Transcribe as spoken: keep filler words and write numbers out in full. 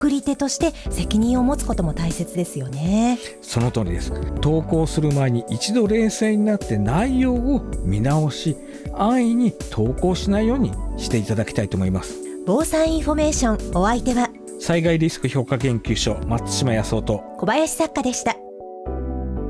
送り手として責任を持つことも大切ですよね。 その通りです。投稿する前に一度冷静になって内容を見直し、安易に投稿しないようにしていただきたいと思います。 防災インフォメーション、お相手は災害リスク評価研究所松島康夫と小林作家でした。